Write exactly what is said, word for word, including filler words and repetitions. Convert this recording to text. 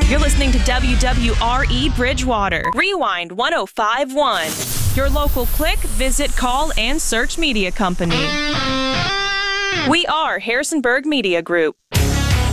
You're listening to W W R E Bridgewater. Rewind one oh five point one. Your local click, visit, call, and search media company. We are Harrisonburg Media Group.